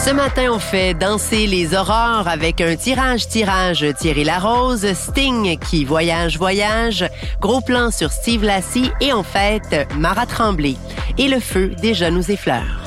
Ce matin, on fait danser les aurores avec un tirage Thierry Larose, Sting qui voyage, gros plan sur Steve Lassie et on fête Mara Tremblay. Et le feu déjà nous effleure.